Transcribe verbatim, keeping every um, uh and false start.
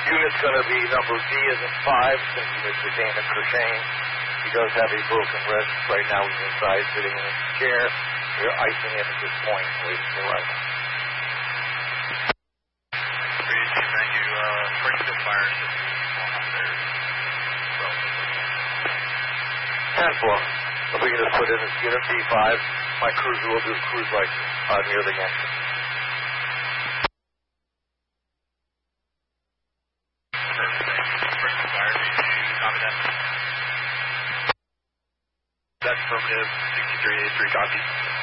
Unit's going to be number D as in five, since Mister Dana Crochane. He does have a broken wrist. Right now he's inside sitting in his chair. We're icing him at this point, waiting for arrival. Thank you. Uh, bring the fire system on there. ten four. If we can just put in this unit D five, my cruiser will do cruise right uh, near the engine. That's affirmative, sixty-three eighty-three, copy.